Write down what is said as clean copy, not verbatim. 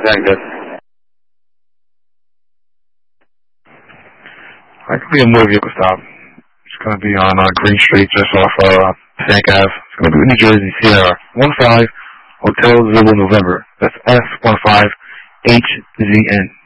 Very good. Alright, it's going to be a motor vehicle stop. It's going to be on Green Street, just off St. Ave. It's going to be New Jersey, Sierra 15 Hotel Zulu November. That's S15HZN.